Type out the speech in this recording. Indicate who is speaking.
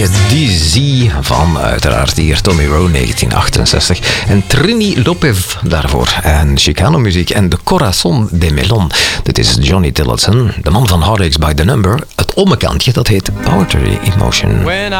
Speaker 1: Dizzy van uiteraard hier Tommy Rowe 1968 en Trini Lopez daarvoor en Chicano muziek en de Corazon de Melon. Dit is Johnny Tillotson, de man van Heartaches by the Number. Het ommekantje dat heet Poetry Emotion.